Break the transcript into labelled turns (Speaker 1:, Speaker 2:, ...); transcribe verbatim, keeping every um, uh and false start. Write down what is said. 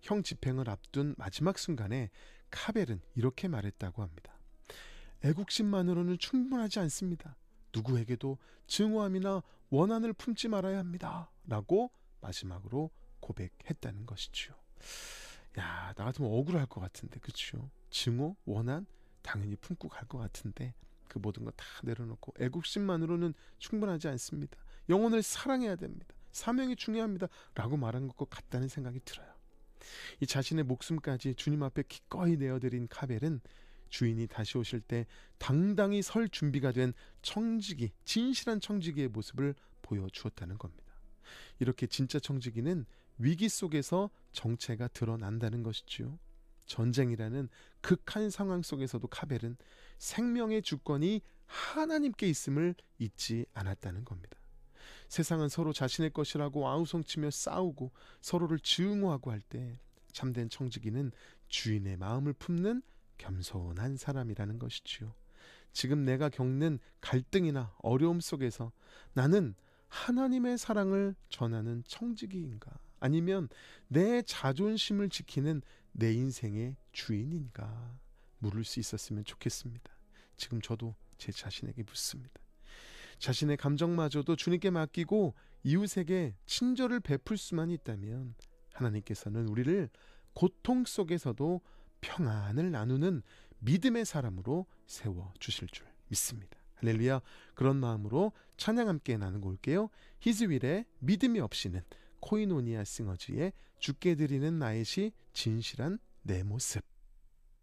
Speaker 1: 형 집행을 앞둔 마지막 순간에 카벨은 이렇게 말했다고 합니다. 애국심만으로는 충분하지 않습니다. 누구에게도 증오함이나 원한을 품지 말아야 합니다. 라고 마지막으로 고백했다는 것이죠. 야, 나 같으면 억울할 것 같은데, 그쵸? 증오, 원한 당연히 품고 갈 것 같은데 그 모든 거 다 내려놓고 애국심만으로는 충분하지 않습니다. 영혼을 사랑해야 됩니다. 사명이 중요합니다. 라고 말한 것 같다는 생각이 들어요. 이 자신의 목숨까지 주님 앞에 기꺼이 내어드린 카벨은 주인이 다시 오실 때 당당히 설 준비가 된 청지기, 진실한 청지기의 모습을 보여주었다는 겁니다. 이렇게 진짜 청지기는 위기 속에서 정체가 드러난다는 것이지요. 전쟁이라는 극한 상황 속에서도 카벨은 생명의 주권이 하나님께 있음을 잊지 않았다는 겁니다. 세상은 서로 자신의 것이라고 아우성치며 싸우고 서로를 증오하고 할 때 참된 청지기는 주인의 마음을 품는 겸손한 사람이라는 것이지요. 지금 내가 겪는 갈등이나 어려움 속에서 나는 하나님의 사랑을 전하는 청지기인가? 아니면 내 자존심을 지키는 내 인생의 주인인가? 물을 수 있었으면 좋겠습니다. 지금 저도 제 자신에게 묻습니다. 자신의 감정마저도 주님께 맡기고 이웃에게 친절을 베풀 수만 있다면 하나님께서는 우리를 고통 속에서도 평안을 나누는 믿음의 사람으로 세워주실 줄 믿습니다. 할렐루야. 그런 마음으로 찬양 함께 나누고 올게요. 히즈윌의 믿음이 없이는, 코이노니아 싱어즈의 주께 드리는 나의 시 진실한 내 모습.